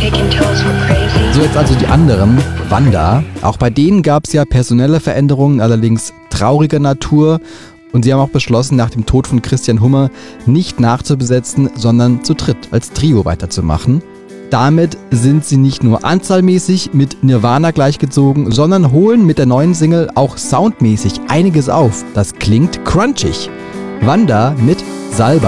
So, jetzt also die anderen, Wanda. Auch bei denen gab es ja personelle Veränderungen, allerdings trauriger Natur. Und sie haben auch beschlossen, nach dem Tod von Christian Hummer nicht nachzubesetzen, sondern zu dritt als Trio weiterzumachen. Damit sind sie nicht nur anzahlmäßig mit Nirvana gleichgezogen, sondern holen mit der neuen Single auch soundmäßig einiges auf. Das klingt crunchig. Wanda mit Salbei.